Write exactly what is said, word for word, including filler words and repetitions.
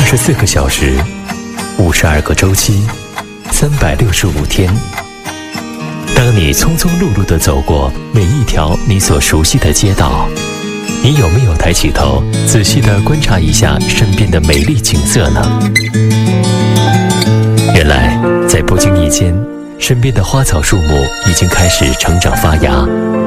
十四个小时，五十二个周期，三百六十五天。当你匆匆碌碌地走过每一条你所熟悉的街道，你有没有抬起头，仔细地观察一下身边的美丽景色呢？原来，在不经意间，身边的花草树木已经开始成长发芽。